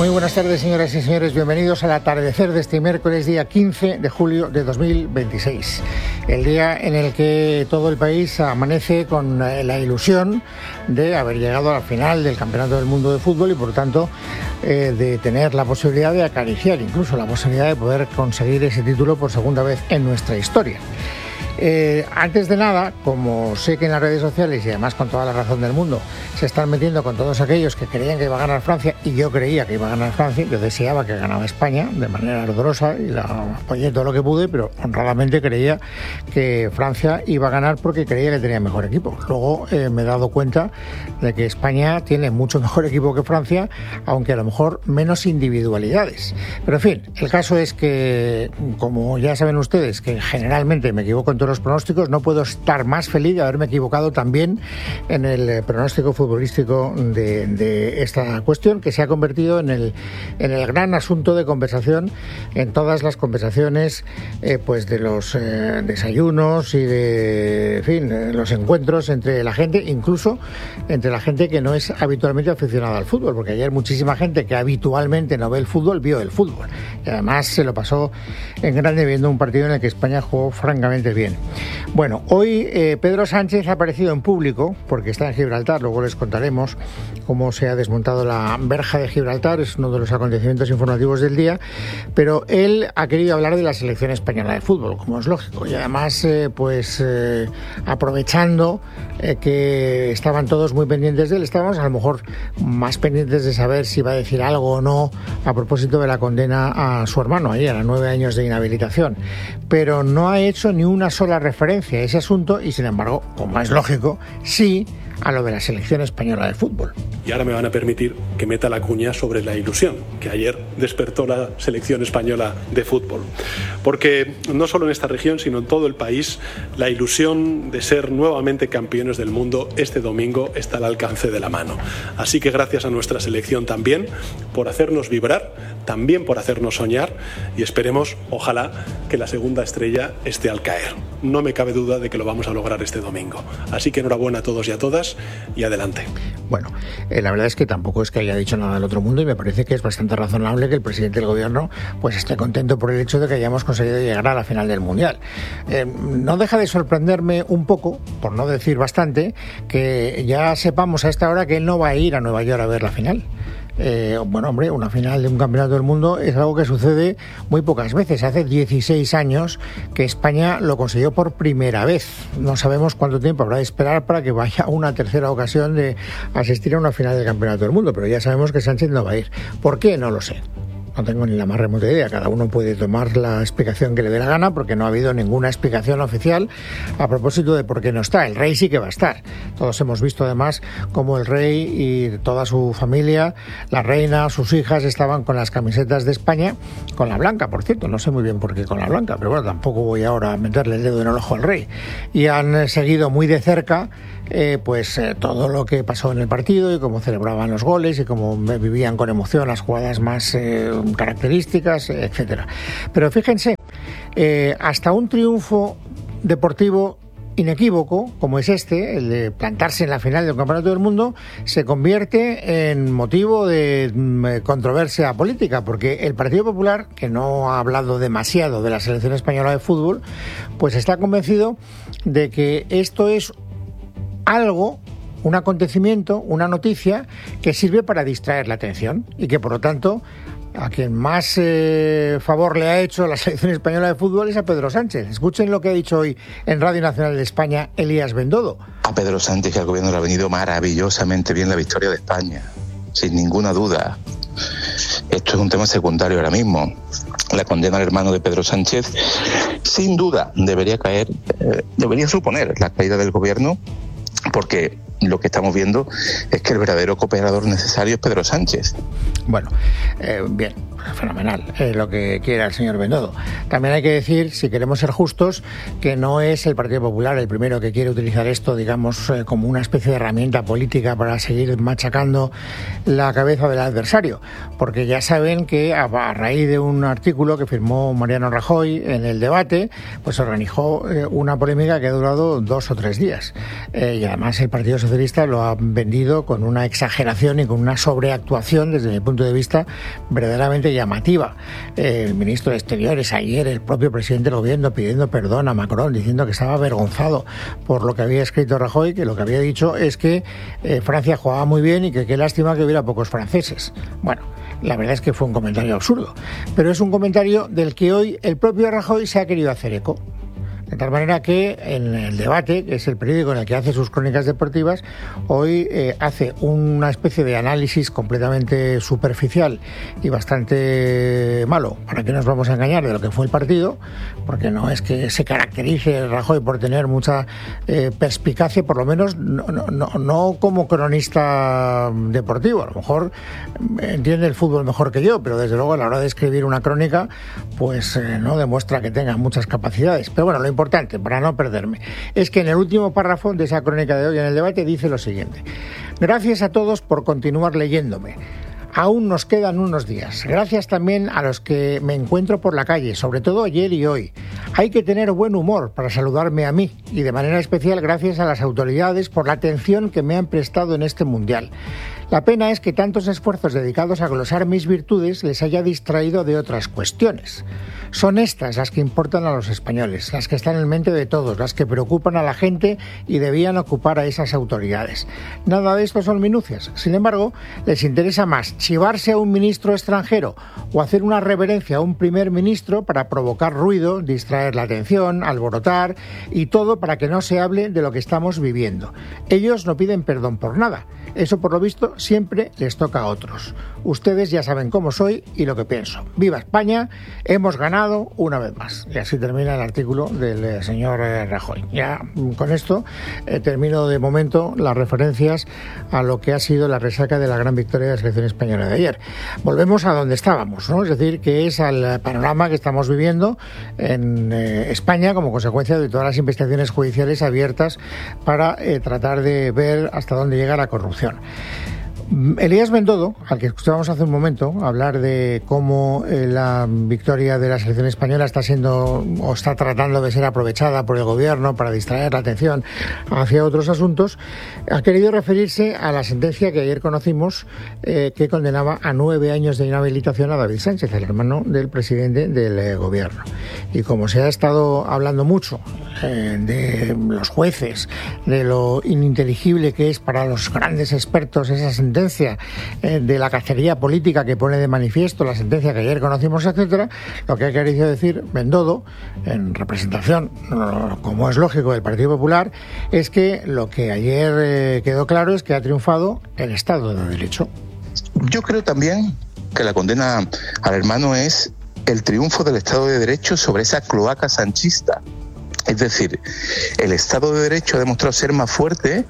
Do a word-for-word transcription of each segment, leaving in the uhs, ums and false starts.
Muy buenas tardes, señoras y señores. Bienvenidos al atardecer de este miércoles, día quince de julio de dos mil veintiséis. El día en el que todo el país amanece con la ilusión de haber llegado a la final del Campeonato del Mundo de Fútbol y, por tanto, eh, de tener la posibilidad de acariciar incluso la posibilidad de poder conseguir ese título por segunda vez en nuestra historia. Eh, antes de nada, como sé que en las redes sociales, y además con toda la razón del mundo, se están metiendo con todos aquellos que creían que iba a ganar Francia, y yo creía que iba a ganar Francia, yo deseaba que ganara España de manera ardorosa y la apoyé todo lo que pude, pero honradamente creía que Francia iba a ganar porque creía que tenía mejor equipo. Luego eh, me he dado cuenta de que España tiene mucho mejor equipo que Francia, aunque a lo mejor menos individualidades. Pero en fin, el caso es que, como ya saben ustedes, que generalmente me equivoco en todos los pronósticos, no puedo estar más feliz de haberme equivocado también en el pronóstico futbolístico de, de esta cuestión, que se ha convertido en el, en el gran asunto de conversación en todas las conversaciones eh, pues de los eh, desayunos y de, en fin, eh, los encuentros entre la gente, incluso entre la gente que no es habitualmente aficionada al fútbol, porque ayer muchísima gente que habitualmente no ve el fútbol vio el fútbol y además se lo pasó en grande viendo un partido en el que España jugó francamente bien. Bueno, hoy eh, Pedro Sánchez ha aparecido en público porque está en Gibraltar. Luego les contaremos cómo se ha desmontado la verja de Gibraltar, es uno de los acontecimientos informativos del día, pero él ha querido hablar de la selección española de fútbol, como es lógico, y además eh, pues eh, aprovechando eh, que estaban todos muy pendientes de él, estábamos a lo mejor más pendientes de saber si iba a decir algo o no a propósito de la condena a su hermano ayer a nueve años de inhabilitación, pero no ha hecho ni una sola referencia a ese asunto y, sin embargo, como es lógico, sí a lo de la selección española de fútbol. Y ahora me van a permitir que meta la cuña sobre la ilusión que ayer despertó la selección española de fútbol. Porque no solo en esta región, sino en todo el país, la ilusión de ser nuevamente campeones del mundo este domingo está al alcance de la mano. Así que gracias a nuestra selección también por hacernos vibrar, también por hacernos soñar, y esperemos, ojalá, que la segunda estrella esté al caer. No me cabe duda de que lo vamos a lograr este domingo. Así que enhorabuena a todos y a todas y adelante. Bueno, eh, la verdad es que tampoco es que haya dicho nada del otro mundo y me parece que es bastante razonable que el presidente del gobierno pues esté contento por el hecho de que hayamos conseguido llegar a la final del Mundial. Eh, no deja de sorprenderme un poco, por no decir bastante, que ya sepamos a esta hora que él no va a ir a Nueva York a ver la final. Eh, bueno, hombre, una final de un campeonato del mundo es algo que sucede muy pocas veces. Hace dieciséis años que España lo consiguió por primera vez. No sabemos cuánto tiempo habrá de esperar para que vaya una tercera ocasión de asistir a una final del campeonato del mundo, pero ya sabemos que Sánchez no va a ir. ¿Por qué? No lo sé. No tengo ni la más remota idea. Cada uno puede tomar la explicación que le dé la gana, porque no ha habido ninguna explicación oficial a propósito de por qué no está. El rey sí que va a estar. Todos hemos visto además cómo el rey y toda su familia, la reina, sus hijas, estaban con las camisetas de España, con la blanca, por cierto. No sé muy bien por qué con la blanca, pero bueno, tampoco voy ahora a meterle el dedo en el ojo al rey. Y han seguido muy de cerca Eh, pues eh, todo lo que pasó en el partido y cómo celebraban los goles y cómo vivían con emoción las jugadas más eh, características, etcétera. Pero fíjense, eh, hasta un triunfo deportivo inequívoco, como es este, el de plantarse en la final del Campeonato del Mundo, se convierte en motivo de mm, controversia política, porque el Partido Popular, que no ha hablado demasiado de la selección española de fútbol, pues está convencido de que esto es algo, un acontecimiento, una noticia que sirve para distraer la atención y que, por lo tanto, a quien más eh, favor le ha hecho la selección española de fútbol es a Pedro Sánchez. Escuchen lo que ha dicho hoy en Radio Nacional de España Elías Bendodo. A Pedro Sánchez, que al gobierno le ha venido maravillosamente bien la victoria de España, sin ninguna duda. Esto es un tema secundario ahora mismo. La condena al hermano de Pedro Sánchez, sin duda, debería caer, eh, debería suponer la caída del gobierno, porque lo que estamos viendo es que el verdadero cooperador necesario es Pedro Sánchez. Bueno, eh, bien, fenomenal, eh, lo que quiera el señor Bendodo. También hay que decir, si queremos ser justos, que no es el Partido Popular el primero que quiere utilizar esto, digamos, eh, como una especie de herramienta política para seguir machacando la cabeza del adversario, porque ya saben que a, a raíz de un artículo que firmó Mariano Rajoy en el debate, pues organizó eh, una polémica que ha durado dos o tres días. Eh, y además el Partido Socialista Socialista lo ha vendido con una exageración y con una sobreactuación, desde mi punto de vista, verdaderamente llamativa. Eh, el ministro de Exteriores ayer, el propio presidente del gobierno pidiendo perdón a Macron, diciendo que estaba avergonzado por lo que había escrito Rajoy, que lo que había dicho es que eh, Francia jugaba muy bien y que qué lástima que hubiera pocos franceses. Bueno, la verdad es que fue un comentario absurdo, pero es un comentario del que hoy el propio Rajoy se ha querido hacer eco. De tal manera que en El Debate, que es el periódico en el que hace sus crónicas deportivas, hoy eh, hace una especie de análisis completamente superficial y bastante malo, para que nos vamos a engañar, de lo que fue el partido, porque no es que se caracterice Rajoy por tener mucha eh, perspicacia, por lo menos no, no, no como cronista deportivo. A lo mejor entiende el fútbol mejor que yo, pero desde luego a la hora de escribir una crónica, pues eh, no demuestra que tenga muchas capacidades. Pero bueno, lo importante importante, para no perderme, es que en el último párrafo de esa crónica de hoy en El Debate dice lo siguiente: gracias a todos por continuar leyéndome. Aún nos quedan unos días. Gracias también a los que me encuentro por la calle, sobre todo ayer y hoy. Hay que tener buen humor para saludarme a mí y de manera especial gracias a las autoridades por la atención que me han prestado en este Mundial. La pena es que tantos esfuerzos dedicados a glosar mis virtudes les haya distraído de otras cuestiones. Son estas las que importan a los españoles, las que están en mente de todos, las que preocupan a la gente y debían ocupar a esas autoridades. Nada de esto son minucias. Sin embargo, les interesa más chivarse a un ministro extranjero o hacer una reverencia a un primer ministro para provocar ruido, distraer la atención, alborotar y todo para que no se hable de lo que estamos viviendo. Ellos no piden perdón por nada. Eso, por lo visto, siempre les toca a otros. Ustedes ya saben cómo soy y lo que pienso. ¡Viva España! Hemos ganado una vez más. Y así termina el artículo del eh, señor eh, Rajoy. Ya con esto eh, termino de momento las referencias a lo que ha sido la resaca de la gran victoria de la selección española de ayer. Volvemos a donde estábamos, ¿no? Es decir, que es al panorama que estamos viviendo en eh, España como consecuencia de todas las investigaciones judiciales abiertas para eh, tratar de ver hasta dónde llega la corrupción. Elías Bendodo, al que escuchábamos hace un momento hablar de cómo eh, la victoria de la selección española está siendo o está tratando de ser aprovechada por el gobierno para distraer la atención hacia otros asuntos, ha querido referirse a la sentencia que ayer conocimos eh, que condenaba a nueve años de inhabilitación a David Sánchez, el hermano del presidente del eh, gobierno. Y como se ha estado hablando mucho eh, de los jueces, de lo ininteligible que es para los grandes expertos esa sentencia, de la cacería política que pone de manifiesto la sentencia que ayer conocimos, etcétera, lo que ha querido decir Bendodo, en representación, como es lógico, del Partido Popular, es que lo que ayer eh, quedó claro es que ha triunfado el Estado de Derecho. Yo creo también que la condena al hermano es el triunfo del Estado de Derecho sobre esa cloaca sanchista. Es decir, el Estado de Derecho ha demostrado ser más fuerte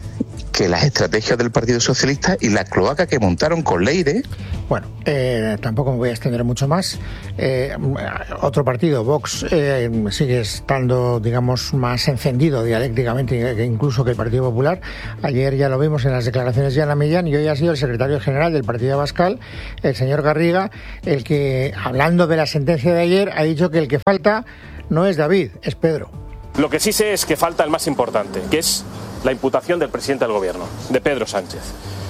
que las estrategias del Partido Socialista y la cloaca que montaron con Leire. Bueno, eh, tampoco me voy a extender mucho más. Eh, otro partido, Vox, eh, sigue estando, digamos, más encendido dialécticamente que incluso que el Partido Popular. Ayer ya lo vimos en las declaraciones de Ana Millán y hoy ha sido el secretario general del Partido Abascal, el señor Garriga, el que, hablando de la sentencia de ayer, ha dicho que el que falta no es David, es Pedro. Lo que sí sé es que falta el más importante, que es la imputación del presidente del gobierno, de Pedro Sánchez.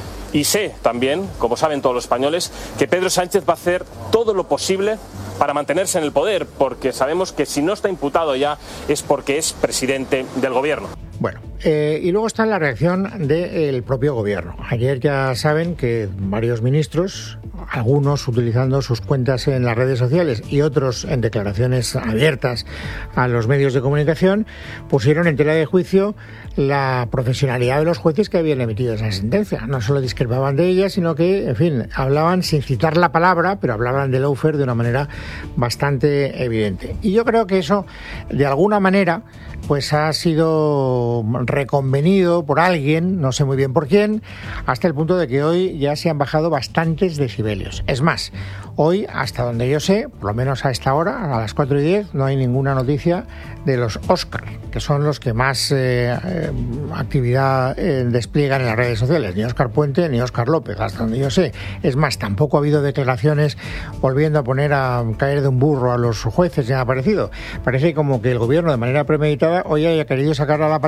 Y sé también, como saben todos los españoles, que Pedro Sánchez va a hacer todo lo posible para mantenerse en el poder, porque sabemos que si no está imputado ya es porque es presidente del gobierno. Bueno, eh, y luego está la reacción del propio gobierno. Ayer ya saben que varios ministros, algunos utilizando sus cuentas en las redes sociales y otros en declaraciones abiertas a los medios de comunicación, pusieron en tela de juicio la profesionalidad de los jueces que habían emitido esa sentencia. No solo discrepaban de ella, sino que, en fin, hablaban sin citar la palabra, pero hablaban de lawfare de una manera bastante evidente. Y yo creo que eso, de alguna manera, pues ha sido reconvenido por alguien, no sé muy bien por quién, hasta el punto de que hoy ya se han bajado bastantes decibelios. Es más, hoy, hasta donde yo sé, por lo menos a esta hora, a las cuatro y diez, no hay ninguna noticia de los Oscar, que son los que más eh, eh, actividad eh, despliegan en las redes sociales. Ni Óscar Puente ni Óscar López, hasta donde yo sé. Es más, tampoco ha habido declaraciones volviendo a poner a caer de un burro a los jueces, ni nada parecido. Parece como que el gobierno, de manera premeditada, hoy haya querido sacar a la palestra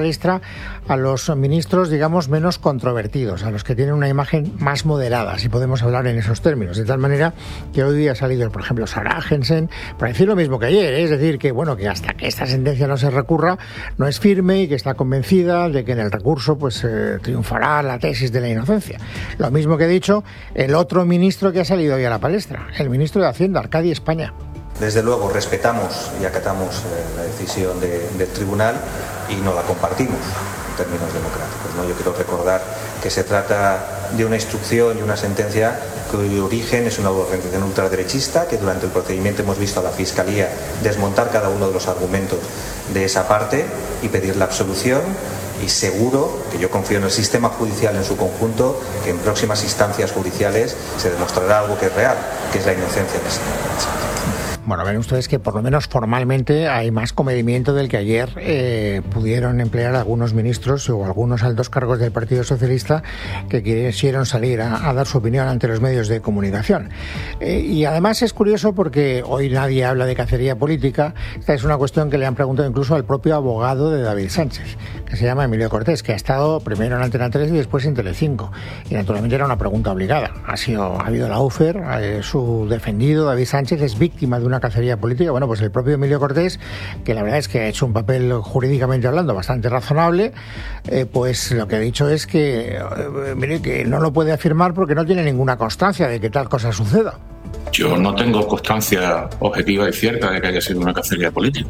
a los ministros, digamos, menos controvertidos, a los que tienen una imagen más moderada, si podemos hablar en esos términos. De tal manera que hoy día ha salido, por ejemplo, Sara Agesen, para decir lo mismo que ayer, ¿eh? Es decir, que bueno, que hasta que esta sentencia no se recurra, no es firme y que está convencida de que en el recurso pues eh, triunfará la tesis de la inocencia. Lo mismo que he dicho el otro ministro que ha salido hoy a la palestra, el ministro de Hacienda, Arcadi España. Desde luego respetamos y acatamos eh, la decisión de, del tribunal y no la compartimos en términos democráticos, ¿no? Yo quiero recordar que se trata de una instrucción y una sentencia cuyo origen es una organización ultraderechista, que durante el procedimiento hemos visto a la Fiscalía desmontar cada uno de los argumentos de esa parte y pedir la absolución. Y seguro, que yo confío en el sistema judicial en su conjunto, que en próximas instancias judiciales se demostrará algo que es real, que es la inocencia de ese señor. Bueno, ven ustedes que por lo menos formalmente hay más comedimiento del que ayer eh, pudieron emplear algunos ministros o algunos altos cargos del Partido Socialista que quisieron salir a, a dar su opinión ante los medios de comunicación. Eh, y además es curioso porque hoy nadie habla de cacería política. Esta es una cuestión que le han preguntado incluso al propio abogado de David Sánchez, que se llama Emilio Cortés, que ha estado primero en Antena tres y después en Telecinco. Y naturalmente era una pregunta obligada. Ha sido, ha habido la UFER, eh, su defendido David Sánchez es víctima de una cacería política. Bueno, pues el propio Emilio Cortés, que la verdad es que ha hecho un papel jurídicamente hablando bastante razonable, eh, pues lo que ha dicho es que, eh, mire, que no lo puede afirmar porque no tiene ninguna constancia de que tal cosa suceda. Yo no tengo constancia objetiva y cierta de que haya sido una cacería política,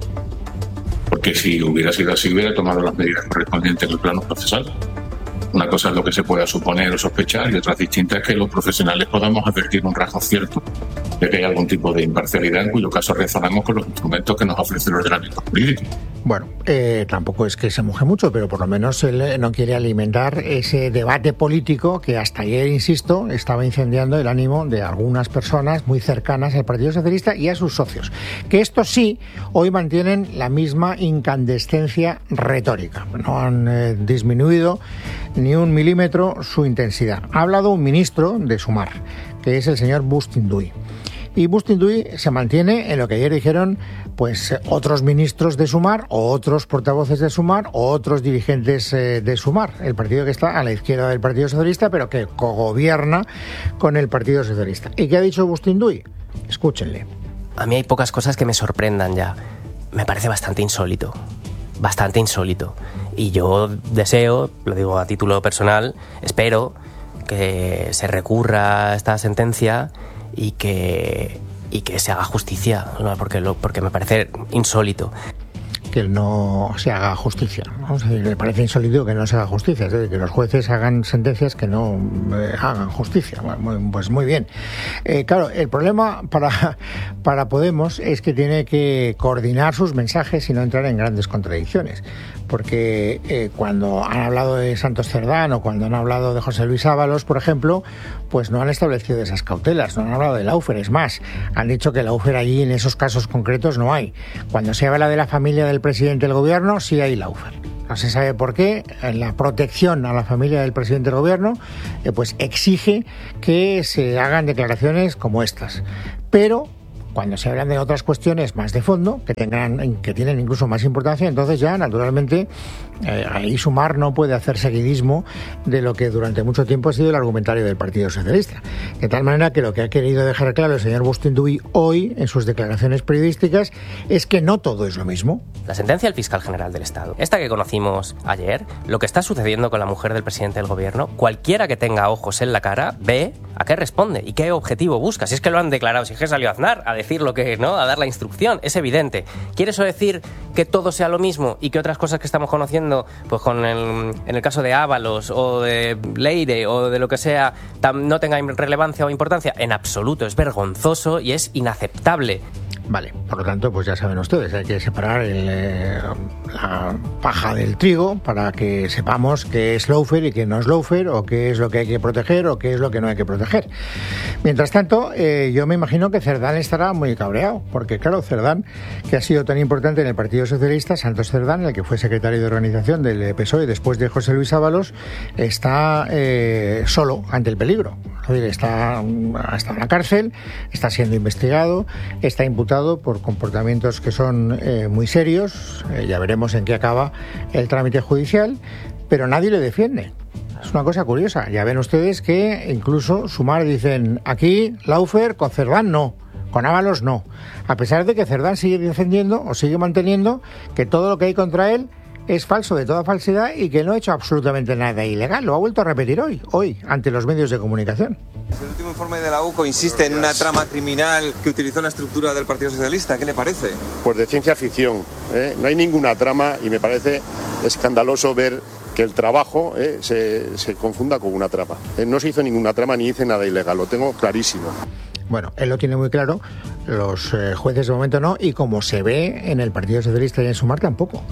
porque si hubiera sido así hubiera tomado las medidas correspondientes en el plano procesal. Una cosa es lo que se pueda suponer o sospechar y otra distinta es que los profesionales podamos advertir un rasgo cierto de que hay algún tipo de imparcialidad, en cuyo caso razonamos con los instrumentos que nos ofrece el ordenamiento jurídico. Bueno, eh, tampoco es que se moje mucho, pero por lo menos él no quiere alimentar ese debate político que hasta ayer, insisto, estaba incendiando el ánimo de algunas personas muy cercanas al Partido Socialista y a sus socios. Que estos sí, hoy mantienen la misma incandescencia retórica. No han eh, disminuido ni un milímetro su intensidad. Ha hablado un ministro de Sumar, que es el señor Bustinduy. Y Bustinduy se mantiene en lo que ayer dijeron pues otros ministros de Sumar, o otros portavoces de Sumar, o otros dirigentes eh, de Sumar, el partido que está a la izquierda del Partido Socialista, pero que cogobierna con el Partido Socialista. ¿Y qué ha dicho Bustinduy? Escúchenle. A mí hay pocas cosas que me sorprendan ya. Me parece bastante insólito. Bastante insólito. Y yo deseo, lo digo a título personal, espero que se recurra a esta sentencia y que, y que se haga justicia, ¿no? porque, lo, porque me parece insólito. Que no se haga justicia, ¿no? O sea, le parece insólito que no se haga justicia, es decir, que los jueces hagan sentencias que no eh, hagan justicia. Bueno, pues muy bien. Eh, claro, el problema para, para Podemos es que tiene que coordinar sus mensajes y no entrar en grandes contradicciones. Porque eh, cuando han hablado de Santos Cerdán o cuando han hablado de José Luis Ábalos, por ejemplo, pues no han establecido esas cautelas, no han hablado de la UFER. Es más, han dicho que la UFER allí en esos casos concretos no hay. Cuando se habla de la familia del presidente del gobierno, sí hay la UFER. No se sabe por qué. La protección a la familia del presidente del gobierno eh, pues exige que se hagan declaraciones como estas. Pero cuando se hablan de otras cuestiones más de fondo, que tengan, que tienen incluso más importancia, entonces ya, naturalmente, eh, ahí Sumar no puede hacer seguidismo de lo que durante mucho tiempo ha sido el argumentario del Partido Socialista. De tal manera que lo que ha querido dejar claro el señor Bustinduy hoy, en sus declaraciones periodísticas, es que no todo es lo mismo. La sentencia del fiscal general del Estado, esta que conocimos ayer, lo que está sucediendo con la mujer del presidente del gobierno, cualquiera que tenga ojos en la cara ve a qué responde y qué objetivo busca. Si es que lo han declarado, si es que salió Aznar a decir lo que, ¿no?, a dar la instrucción, es evidente. ¿Quiere eso decir que todo sea lo mismo y que otras cosas que estamos conociendo, pues con el, en el caso de Ábalos o de Leire o de lo que sea, tam, no tengan relevancia o importancia? En absoluto, es vergonzoso y es inaceptable. Vale, por lo tanto, pues ya saben ustedes, hay que separar el, eh, la paja del trigo para que sepamos qué es lawfare y qué no es lawfare, o qué es lo que hay que proteger o qué es lo que no hay que proteger. Mientras tanto, eh, yo me imagino que Cerdán estará muy cabreado, porque claro, Cerdán, que ha sido tan importante en el Partido Socialista, Santos Cerdán, el que fue secretario de organización del P S O E después de José Luis Ábalos, está eh, solo ante el peligro. Es decir, está, está en la cárcel, está siendo investigado, está imputado multado por comportamientos que son eh, muy serios. Eh, ya veremos en qué acaba el trámite judicial, pero nadie le defiende. Es una cosa curiosa. Ya ven ustedes que incluso Sumar dicen aquí, Laufer, con Cerdán no, con Ábalos no. A pesar de que Cerdán sigue defendiendo o sigue manteniendo que todo lo que hay contra él es falso, de toda falsedad, y que no ha hecho absolutamente nada ilegal. Lo ha vuelto a repetir hoy, hoy, ante los medios de comunicación. El último informe de la U C O insiste en una trama criminal que utilizó la estructura del Partido Socialista. ¿Qué le parece? Pues de ciencia ficción, ¿eh? No hay ninguna trama y me parece escandaloso ver que el trabajo eh, se, se confunda con una trama. Eh, no se hizo ninguna trama ni hice nada ilegal, lo tengo clarísimo. Bueno, él lo tiene muy claro, los eh, jueces de momento no, y como se ve en el Partido Socialista y en Sumar tampoco.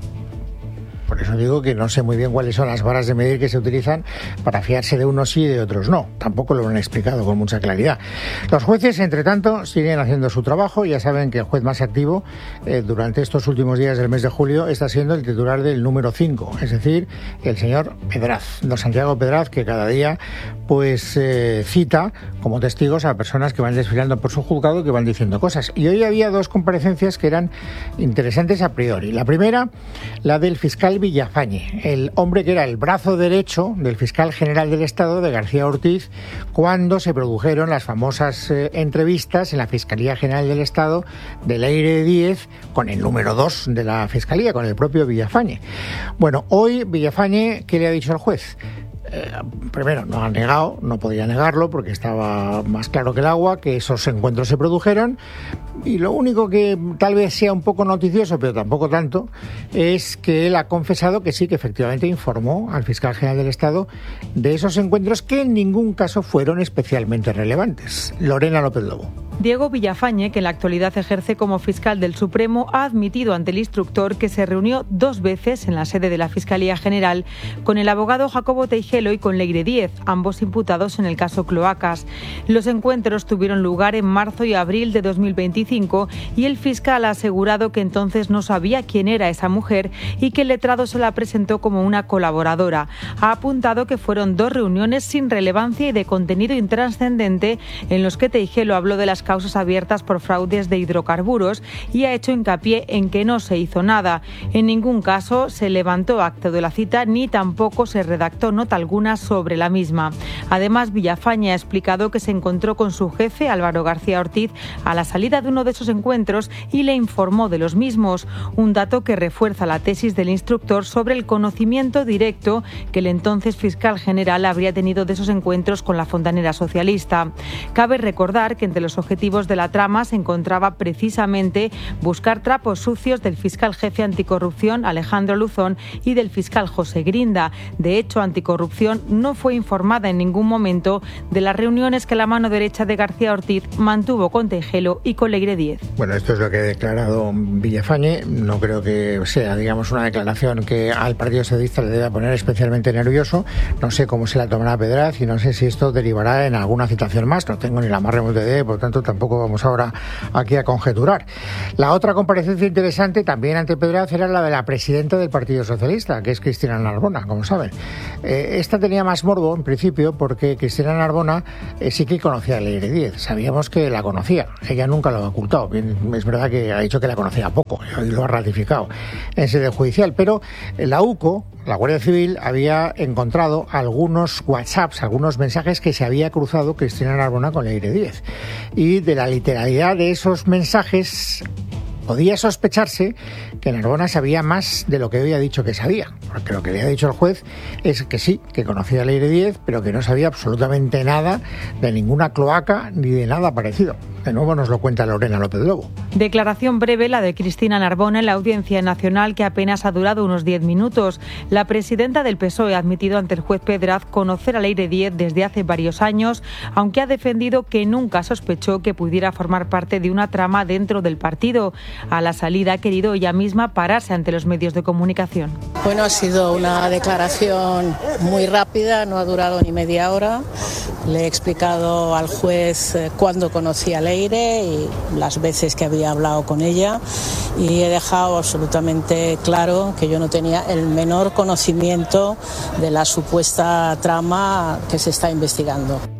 Por eso digo que no sé muy bien cuáles son las varas de medir que se utilizan para fiarse de unos sí y de otros no. Tampoco lo han explicado con mucha claridad. Los jueces, entre tanto, siguen haciendo su trabajo. Ya saben que el juez más activo eh, durante estos últimos días del mes de julio está siendo el titular del número cinco, es decir, el señor Pedraz, don Santiago Pedraz, que cada día pues eh, cita como testigos a personas que van desfilando por su juzgado, que van diciendo cosas. Y hoy había dos comparecencias que eran interesantes a priori. La primera, la del fiscal Villafañe, el hombre que era el brazo derecho del fiscal general del Estado, de García Ortiz, cuando se produjeron las famosas eh, entrevistas en la Fiscalía General del Estado de Leire Díez con el número dos de la Fiscalía, con el propio Villafañe. Bueno, hoy Villafañe, ¿qué le ha dicho al juez? Eh, primero, no ha negado, no podía negarlo porque estaba más claro que el agua que esos encuentros se produjeron, y lo único que tal vez sea un poco noticioso, pero tampoco tanto, es que él ha confesado que sí, que efectivamente informó al fiscal general del Estado de esos encuentros que en ningún caso fueron especialmente relevantes. Lorena López Lobo. Diego Villafañe, que en la actualidad ejerce como fiscal del Supremo, ha admitido ante el instructor que se reunió dos veces en la sede de la Fiscalía General con el abogado Jacobo Teijelo y con Leire Díez, ambos imputados en el caso Cloacas. Los encuentros tuvieron lugar en marzo y abril de dos mil veinticinco y el fiscal ha asegurado que entonces no sabía quién era esa mujer y que el letrado se la presentó como una colaboradora. Ha apuntado que fueron dos reuniones sin relevancia y de contenido intrascendente en los que Teijelo habló de las causas abiertas por fraudes de hidrocarburos y ha hecho hincapié en que no se hizo nada. En ningún caso se levantó acta de la cita ni tampoco se redactó nota alguna sobre la misma. Además, Villafañe ha explicado que se encontró con su jefe, Álvaro García Ortiz, a la salida de uno de esos encuentros y le informó de los mismos, un dato que refuerza la tesis del instructor sobre el conocimiento directo que el entonces fiscal general habría tenido de esos encuentros con la fontanera socialista. Cabe recordar que entre los objetivos de la trama se encontraba precisamente buscar trapos sucios del fiscal jefe anticorrupción Alejandro Luzón y del fiscal José Grinda. De hecho, Anticorrupción no fue informada en ningún momento de las reuniones que la mano derecha de García Ortiz mantuvo con Teijelo y con Leire Díez. Bueno, esto es lo que ha declarado Villafañe. No creo que sea, digamos, una declaración que al Partido Socialista le deba poner especialmente nervioso. No sé cómo se la tomará Pedraz y no sé si esto derivará en alguna citación más. No tengo ni la más remota idea, por tanto tampoco vamos ahora aquí a conjeturar. La otra comparecencia interesante también ante Pedraz era la de la presidenta del Partido Socialista, que es Cristina Narbona, como saben. Eh, esta tenía más morbo en principio porque Cristina Narbona eh, sí que conocía a Leire Díez. Sabíamos que la conocía, ella nunca lo ha ocultado. Bien, es verdad que ha dicho que la conocía poco y lo ha ratificado en sede judicial, pero la U C O, la Guardia Civil, había encontrado algunos WhatsApps, algunos mensajes que se había cruzado Cristina Narbona con Leire Díez. Y de la literalidad de esos mensajes podía sospecharse que Narbona sabía más de lo que había dicho que sabía, porque lo que había dicho el juez es que sí, que conocía a Leire Díez, pero que no sabía absolutamente nada de ninguna cloaca ni de nada parecido. De nuevo nos lo cuenta Lorena López Lobo. Declaración breve la de Cristina Narbona en la Audiencia Nacional, que apenas ha durado unos diez minutos. La presidenta del P S O E ha admitido ante el juez Pedraz conocer a Leire Díez desde hace varios años, aunque ha defendido que nunca sospechó que pudiera formar parte de una trama dentro del partido. A la salida ha querido ella misma pararse ante los medios de comunicación. Bueno, ha sido una declaración muy rápida, no ha durado ni media hora. Le he explicado al juez cuándo conocía a Leire y las veces que había hablado con ella, y he dejado absolutamente claro que yo no tenía el menor conocimiento de la supuesta trama que se está investigando.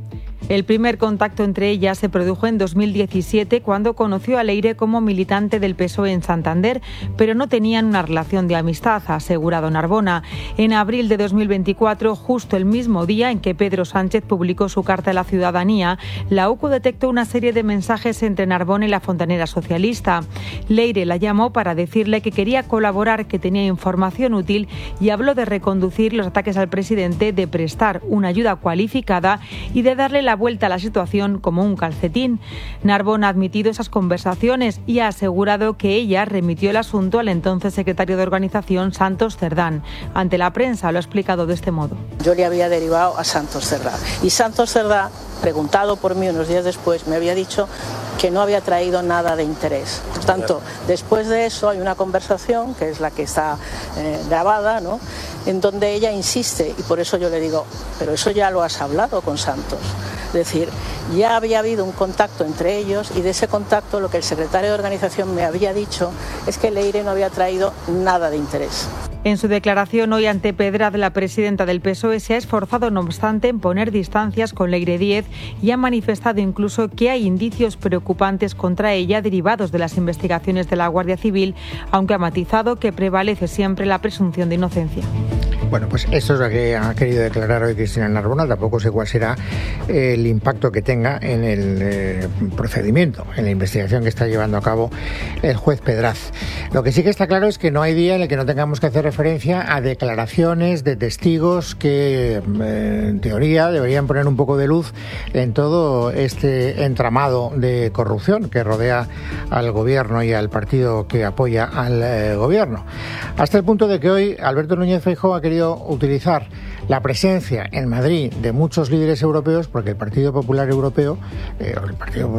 El primer contacto entre ellas se produjo en dos mil diecisiete, cuando conoció a Leire como militante del P S O E en Santander, pero no tenían una relación de amistad, ha asegurado Narbona. En abril de dos mil veinticuatro, justo el mismo día en que Pedro Sánchez publicó su carta a la ciudadanía, la UCO detectó una serie de mensajes entre Narbona y la fontanera socialista. Leire la llamó para decirle que quería colaborar, que tenía información útil, y habló de reconducir los ataques al presidente, de prestar una ayuda cualificada y de darle la vuelta a la situación como un calcetín. Narbona ha admitido esas conversaciones y ha asegurado que ella remitió el asunto al entonces secretario de Organización, Santos Cerdán. Ante la prensa lo ha explicado de este modo. Yo le había derivado a Santos Cerdán y Santos Cerdán, preguntado por mí unos días después, me había dicho que no había traído nada de interés. Por tanto, después de eso hay una conversación, que es la que está eh, grabada, ¿no?, en donde ella insiste, y por eso yo le digo, pero eso ya lo has hablado con Santos. Es decir, ya había habido un contacto entre ellos, y de ese contacto lo que el secretario de Organización me había dicho es que Leire no había traído nada de interés. En su declaración hoy ante Pedrad, la presidenta del P S O E se ha esforzado, no obstante, en poner distancias con Leire Díez y ha manifestado incluso que hay indicios preocupantes contra ella derivados de las investigaciones de la Guardia Civil, aunque ha matizado que prevalece siempre la presunción de inocencia. Bueno, pues eso es lo que ha querido declarar hoy Cristina Narbona. Tampoco sé cuál será el impacto que tenga en el eh, procedimiento, en la investigación que está llevando a cabo el juez Pedraz. Lo que sí que está claro es que no hay día en el que no tengamos que hacer referencia a declaraciones de testigos que, eh, en teoría, deberían poner un poco de luz en todo este entramado de corrupción que rodea al gobierno y al partido que apoya al eh, gobierno. Hasta el punto de que hoy Alberto Núñez Feijóo ha querido utilizar la presencia en Madrid de muchos líderes europeos, porque el Partido Popular Europeo, eh, el Partido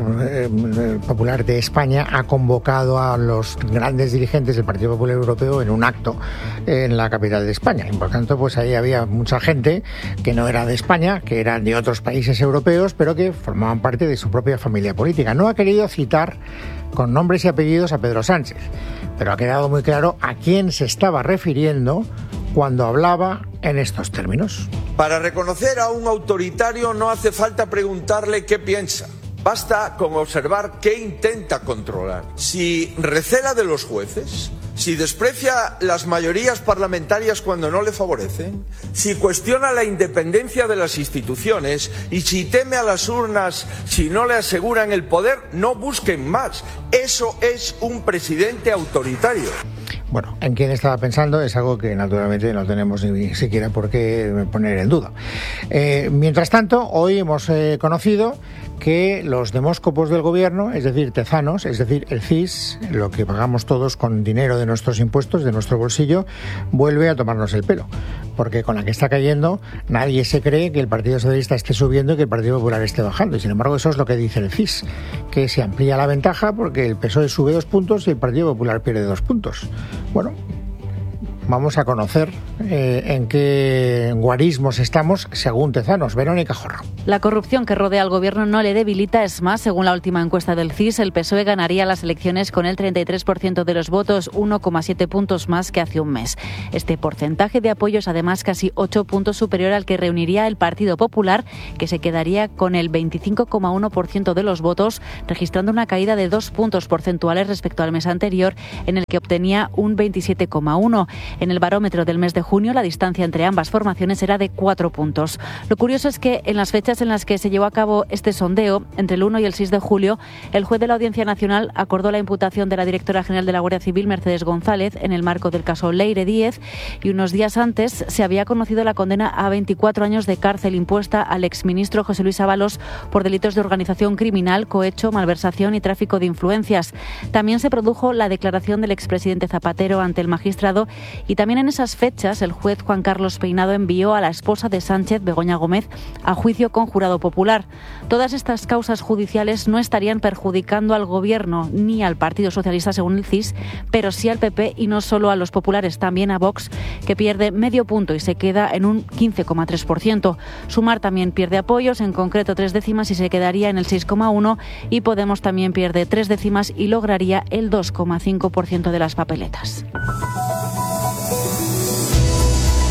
Popular de España, ha convocado a los grandes dirigentes del Partido Popular Europeo en un acto en la capital de España. Y por tanto, pues ahí había mucha gente que no era de España, que eran de otros países europeos, pero que formaban parte de su propia familia política. No ha querido citar con nombres y apellidos a Pedro Sánchez, pero ha quedado muy claro a quién se estaba refiriendo cuando hablaba en estos términos. Para reconocer a un autoritario no hace falta preguntarle qué piensa. Basta con observar qué intenta controlar. Si recela de los jueces, si desprecia las mayorías parlamentarias cuando no le favorecen, si cuestiona la independencia de las instituciones y si teme a las urnas si no le aseguran el poder, no busquen más. Eso es un presidente autoritario. Bueno, en quién estaba pensando es algo que naturalmente no tenemos ni siquiera por qué poner en duda. Eh, mientras tanto, hoy hemos eh, conocido que los demóscopos del gobierno, es decir, Tezanos, es decir, el C I S, lo que pagamos todos con dinero de nuestros impuestos, de nuestro bolsillo, vuelve a tomarnos el pelo. Porque con la que está cayendo, nadie se cree que el Partido Socialista esté subiendo y que el Partido Popular esté bajando. Y sin embargo, eso es lo que dice el C I S, que se amplía la ventaja porque el P S O E sube dos puntos y el Partido Popular pierde dos puntos. Bueno, vamos a conocer eh, en qué guarismos estamos según Tezanos. Verónica Jorro. La corrupción que rodea al gobierno no le debilita, es más, según la última encuesta del C I S, el P S O E ganaría las elecciones con el treinta y tres por ciento de los votos, uno coma siete puntos más que hace un mes. Este porcentaje de apoyo es además casi ocho puntos superior al que reuniría el Partido Popular, que se quedaría con el veinticinco coma uno por ciento de los votos, registrando una caída de dos puntos porcentuales respecto al mes anterior, en el que obtenía un veintisiete coma uno. En el barómetro del mes de junio, la distancia entre ambas formaciones era de cuatro puntos. Lo curioso es que en las fechas en las que se llevó a cabo este sondeo, entre el uno y el seis de julio, el juez de la Audiencia Nacional acordó la imputación de la directora general de la Guardia Civil, Mercedes González, en el marco del caso Leire Díez, y unos días antes se había conocido la condena a veinticuatro años de cárcel impuesta al exministro José Luis Ábalos por delitos de organización criminal, cohecho, malversación y tráfico de influencias. También se produjo la declaración del expresidente Zapatero ante el magistrado, y también en esas fechas el juez Juan Carlos Peinado envió a la esposa de Sánchez, Begoña Gómez, a juicio con jurado popular. Todas estas causas judiciales no estarían perjudicando al gobierno ni al Partido Socialista, según el C I S, pero sí al P P, y no solo a los populares, también a Vox, que pierde medio punto y se queda en un quince coma tres por ciento. Sumar también pierde apoyos, en concreto tres décimas, y se quedaría en el seis coma uno por ciento, y Podemos también pierde tres décimas y lograría el dos coma cinco por ciento de las papeletas.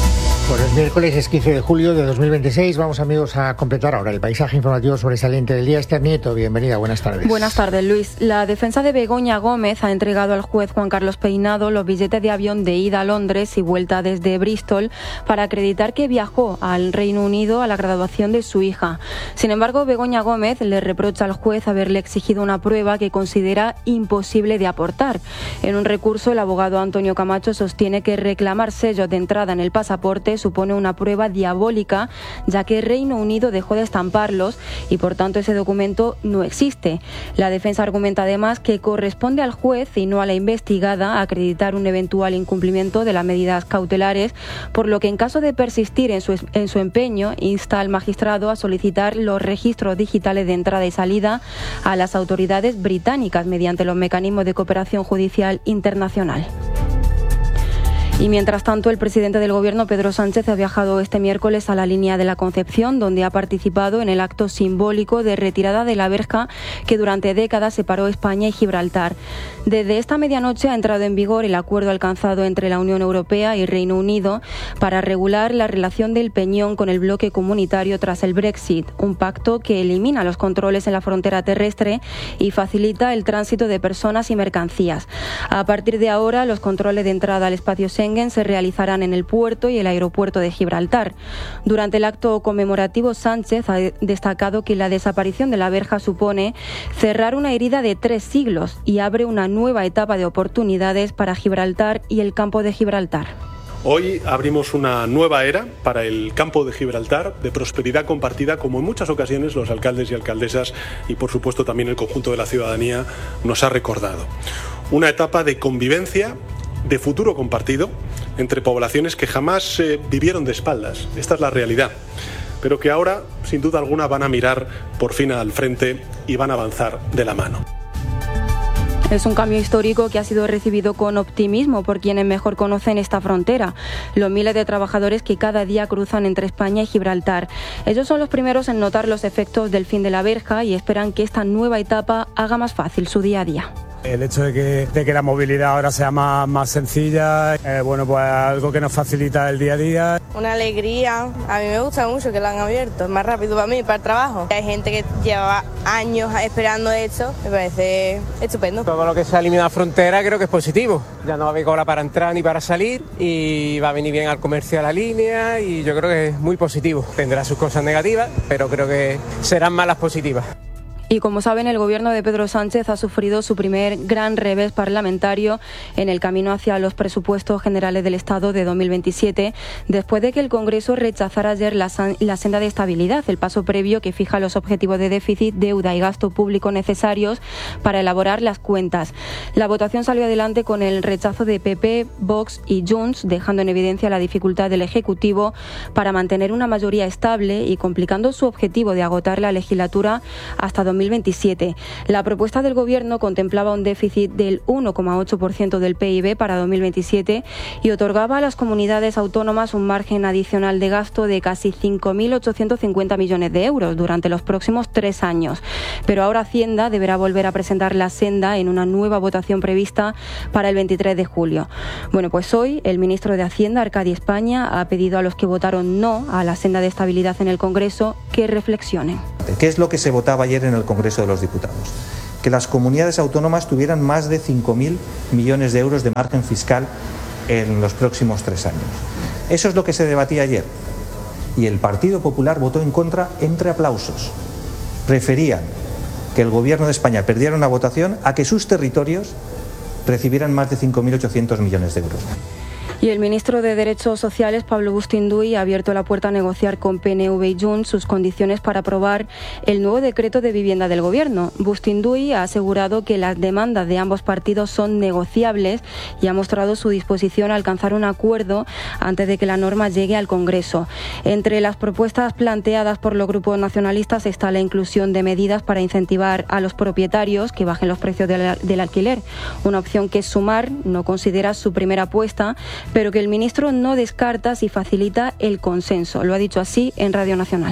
Bueno, es miércoles, es quince de julio de dos mil veintiséis. Vamos, amigos, a completar ahora el paisaje informativo sobresaliente del día. Esther Nieto, bienvenida, buenas tardes. Buenas tardes, Luis. La defensa de Begoña Gómez ha entregado al juez Juan Carlos Peinado los billetes de avión de ida a Londres y vuelta desde Bristol para acreditar que viajó al Reino Unido a la graduación de su hija. Sin embargo, Begoña Gómez le reprocha al juez haberle exigido una prueba que considera imposible de aportar. En un recurso, el abogado Antonio Camacho sostiene que reclamar sellos de entrada en el pasaporte supone una prueba diabólica, ya que Reino Unido dejó de estamparlos y por tanto ese documento no existe. La defensa argumenta además que corresponde al juez y no a la investigada acreditar un eventual incumplimiento de las medidas cautelares, por lo que en caso de persistir en su, en su empeño insta al magistrado a solicitar los registros digitales de entrada y salida a las autoridades británicas mediante los mecanismos de cooperación judicial internacional. Y mientras tanto, el presidente del Gobierno, Pedro Sánchez, ha viajado este miércoles a la Línea de la Concepción, donde ha participado en el acto simbólico de retirada de la verja que durante décadas separó España y Gibraltar. Desde esta medianoche ha entrado en vigor el acuerdo alcanzado entre la Unión Europea y Reino Unido para regular la relación del Peñón con el bloque comunitario tras el Brexit, un pacto que elimina los controles en la frontera terrestre y facilita el tránsito de personas y mercancías. A partir de ahora, los controles de entrada al espacio Schengen se realizarán en el puerto y el aeropuerto de Gibraltar. Durante el acto conmemorativo, Sánchez ha destacado que la desaparición de la verja supone cerrar una herida de tres siglos y abre una nueva etapa de oportunidades para Gibraltar y el campo de Gibraltar. Hoy abrimos una nueva era para el campo de Gibraltar, de prosperidad compartida, como en muchas ocasiones los alcaldes y alcaldesas y por supuesto también el conjunto de la ciudadanía nos ha recordado. Una etapa de convivencia, de futuro compartido entre poblaciones que jamás eh, vivieron de espaldas. Esta es la realidad, pero que ahora, sin duda alguna, van a mirar por fin al frente y van a avanzar de la mano. Es un cambio histórico que ha sido recibido con optimismo por quienes mejor conocen esta frontera, los miles de trabajadores que cada día cruzan entre España y Gibraltar. Ellos son los primeros en notar los efectos del fin de la verja y esperan que esta nueva etapa haga más fácil su día a día. El hecho de que, de que la movilidad ahora sea más, más sencilla, eh, bueno, pues algo que nos facilita el día a día. Una alegría, a mí me gusta mucho que lo han abierto, es más rápido para mí, para el trabajo. Hay gente que lleva años esperando esto, me parece estupendo. Todo lo que se ha eliminado la frontera creo que es positivo, ya no va a haber cola para entrar ni para salir y va a venir bien al comercio a la línea y yo creo que es muy positivo. Tendrá sus cosas negativas, pero creo que serán más las positivas. Y como saben, el gobierno de Pedro Sánchez ha sufrido su primer gran revés parlamentario en el camino hacia los presupuestos generales del Estado de dos mil veintisiete, después de que el Congreso rechazara ayer la, la senda de estabilidad, el paso previo que fija los objetivos de déficit, deuda y gasto público necesarios para elaborar las cuentas. La votación salió adelante con el rechazo de P P, Vox y Junts, dejando en evidencia la dificultad del Ejecutivo para mantener una mayoría estable y complicando su objetivo de agotar la legislatura hasta dos mil veintisiete. La propuesta del Gobierno contemplaba un déficit del uno coma ocho por ciento del P I B para dos mil veintisiete y otorgaba a las comunidades autónomas un margen adicional de gasto de casi cinco mil ochocientos cincuenta millones de euros durante los próximos tres años. Pero ahora Hacienda deberá volver a presentar la senda en una nueva votación prevista para el veintitrés de julio. Bueno, pues hoy el ministro de Hacienda, Arcadi España, ha pedido a los que votaron no a la senda de estabilidad en el Congreso que reflexionen. ¿Qué es lo que se votaba ayer en el Congreso de los Diputados? Que las comunidades autónomas tuvieran más de cinco mil millones de euros de margen fiscal en los próximos tres años. Eso es lo que se debatía ayer. Y el Partido Popular votó en contra entre aplausos. Preferían que el Gobierno de España perdiera una votación a que sus territorios recibieran más de cinco mil ochocientos millones de euros. Y el ministro de Derechos Sociales, Pablo Bustinduy, ha abierto la puerta a negociar con P N V y Junts sus condiciones para aprobar el nuevo decreto de vivienda del Gobierno. Bustinduy ha asegurado que las demandas de ambos partidos son negociables y ha mostrado su disposición a alcanzar un acuerdo antes de que la norma llegue al Congreso. Entre las propuestas planteadas por los grupos nacionalistas está la inclusión de medidas para incentivar a los propietarios que bajen los precios del, del alquiler, una opción que Sumar no considera su primera apuesta, pero que el ministro no descarta si facilita el consenso. Lo ha dicho así en Radio Nacional.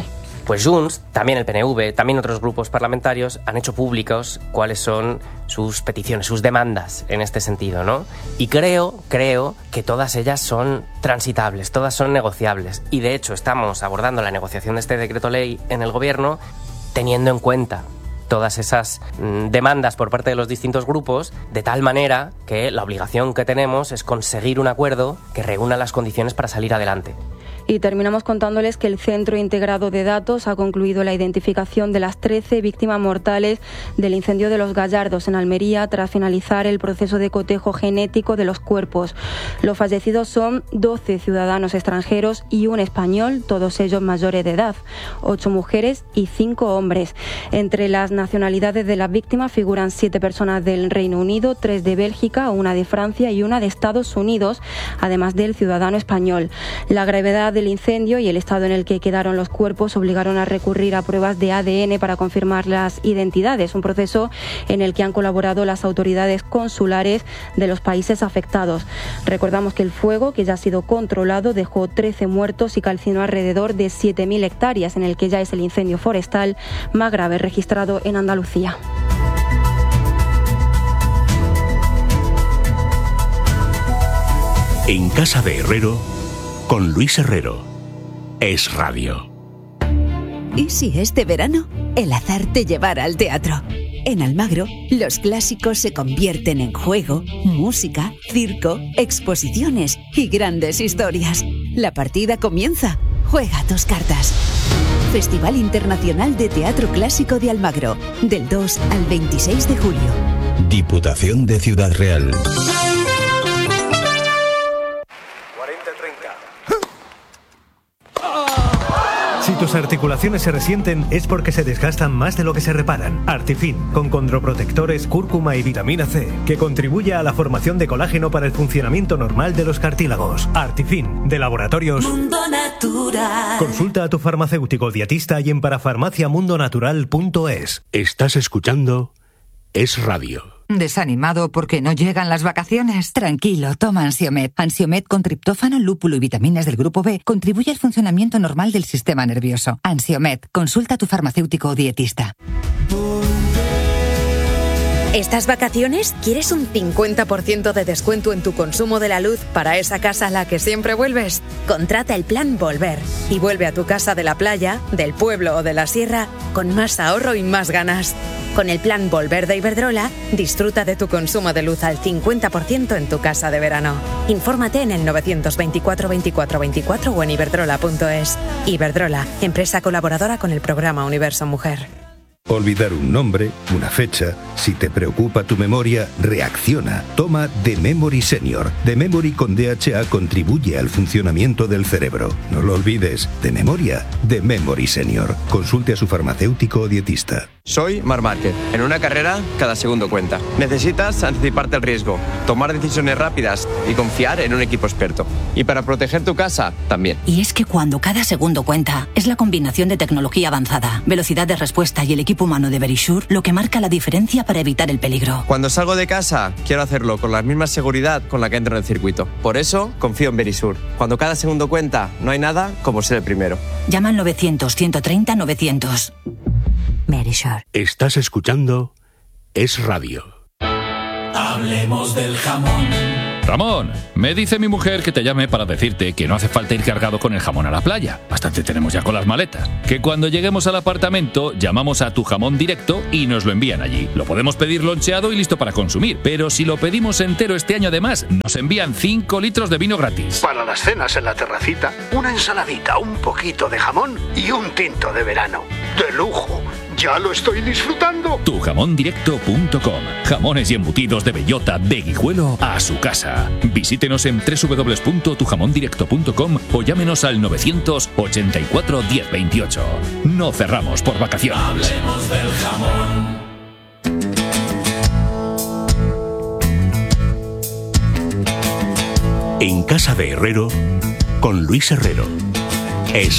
Pues Junts, también el P N V, también otros grupos parlamentarios han hecho públicos cuáles son sus peticiones, sus demandas en este sentido, ¿no? Y creo, creo que todas ellas son transitables, todas son negociables. Y de hecho estamos abordando la negociación de este decreto ley en el Gobierno teniendo en cuenta todas esas mm, demandas por parte de los distintos grupos, de tal manera que la obligación que tenemos es conseguir un acuerdo que reúna las condiciones para salir adelante. Y terminamos contándoles que el Centro Integrado de Datos ha concluido la identificación de las trece víctimas mortales del incendio de Los Gallardos en Almería tras finalizar el proceso de cotejo genético de los cuerpos. Los fallecidos son doce ciudadanos extranjeros y un español, todos ellos mayores de edad, ocho mujeres y cinco hombres. Entre las nacionalidades de las víctimas figuran siete personas del Reino Unido, tres de Bélgica, una de Francia y una de Estados Unidos, además del ciudadano español. La gravedad del incendio y el estado en el que quedaron los cuerpos obligaron a recurrir a pruebas de A D N para confirmar las identidades, un proceso en el que han colaborado las autoridades consulares de los países afectados. Recordamos que el fuego, que ya ha sido controlado, dejó trece muertos y calcinó alrededor de siete mil hectáreas, en el que ya es el incendio forestal más grave registrado en Andalucía. En casa de Herrero, con Luis Herrero. Es Radio. ¿Y si este verano el azar te llevara al teatro? En Almagro, los clásicos se convierten en juego, música, circo, exposiciones y grandes historias. La partida comienza. Juega tus cartas. Festival Internacional de Teatro Clásico de Almagro, del dos al veintiséis de julio. Diputación de Ciudad Real. Si tus articulaciones se resienten es porque se desgastan más de lo que se reparan. Artifin, con condroprotectores, cúrcuma y vitamina C, que contribuye a la formación de colágeno para el funcionamiento normal de los cartílagos. Artifin, de Laboratorios Mundo Natural. Consulta a tu farmacéutico dietista y en parafarmacia mundo natural punto es. Estás escuchando Es Radio. ¿Desanimado porque no llegan las vacaciones? Tranquilo, toma Ansiomed. Ansiomed con triptófano, lúpulo y vitaminas del grupo B contribuye al funcionamiento normal del sistema nervioso. Ansiomed, consulta a tu farmacéutico o dietista. ¿Estas vacaciones quieres un cincuenta por ciento de descuento en tu consumo de la luz para esa casa a la que siempre vuelves? Contrata el plan Volver y vuelve a tu casa de la playa, del pueblo o de la sierra con más ahorro y más ganas. Con el plan Volver de Iberdrola, disfruta de tu consumo de luz al cincuenta por ciento en tu casa de verano. Infórmate en el novecientos veinticuatro veinticuatro veinticuatro o en iberdrola punto es. Iberdrola, empresa colaboradora con el programa Universo Mujer. Olvidar un nombre, una fecha. Si te preocupa tu memoria, reacciona. Toma The Memory Senior. The Memory con D H A contribuye al funcionamiento del cerebro. No lo olvides. De memoria, The Memory Senior. Consulte a su farmacéutico o dietista. Soy Marc Márquez. En una carrera, cada segundo cuenta. Necesitas anticiparte al riesgo, tomar decisiones rápidas y confiar en un equipo experto. Y para proteger tu casa, también. Y es que cuando cada segundo cuenta, es la combinación de tecnología avanzada, velocidad de respuesta y el equipo humano de Verisure lo que marca la diferencia para evitar el peligro. Cuando salgo de casa, quiero hacerlo con la misma seguridad con la que entro en el circuito. Por eso, confío en Verisure. Cuando cada segundo cuenta, no hay nada como ser el primero. Llama al novecientos, ciento treinta, novecientos. Verisure. Estás escuchando Es Radio. Hablemos del jamón. Ramón, me dice mi mujer que te llame para decirte que no hace falta ir cargado con el jamón a la playa. Bastante tenemos ya con las maletas. Que cuando lleguemos al apartamento, llamamos a Tu Jamón Directo y nos lo envían allí. Lo podemos pedir loncheado y listo para consumir. Pero si lo pedimos entero este año además, nos envían cinco litros de vino gratis. Para las cenas en la terracita, una ensaladita, un poquito de jamón y un tinto de verano. ¡De lujo! ¡Ya lo estoy disfrutando! tu jamón directo punto com. Jamones y embutidos de bellota, de Guijuelo a su casa. Visítenos en doble u doble u doble u punto tu jamón directo punto com o llámenos al novecientos ochenta y cuatro diez veintiocho. No cerramos por vacaciones. Hablemos del jamón. En casa de Herrero, con Luis Herrero. Es